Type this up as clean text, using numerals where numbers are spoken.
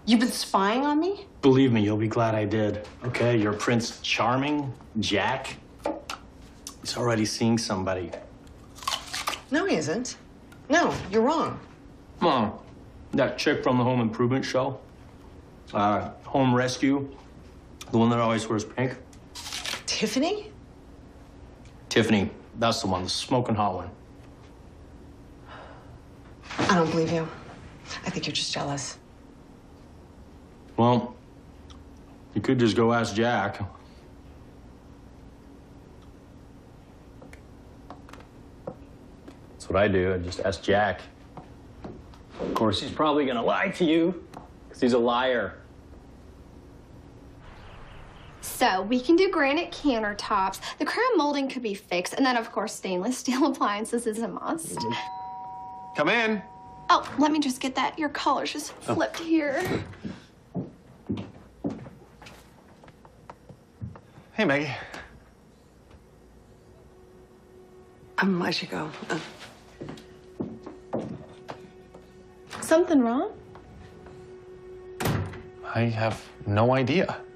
You've been spying on me? Believe me, you'll be glad I did. Okay, your Prince Charming, Jack, he's already seeing somebody. No, he isn't. No, you're wrong. Mom, that chick from the Home Improvement show, Home Rescue, the one that always wears pink. Tiffany? Tiffany, that's the one, the smoking hot one. I don't believe you. I think you're just jealous. Well, you could just go ask Jack. That's what I do. I just ask Jack. Of course, he's probably gonna lie to you, because he's a liar. So we can do granite countertops. The crown molding could be fixed. And then, of course, stainless steel appliances is a must. Come in. Oh, let me just get that. Your collar's just flipped here. Hey, Maggie. I should go. Something wrong? I have no idea.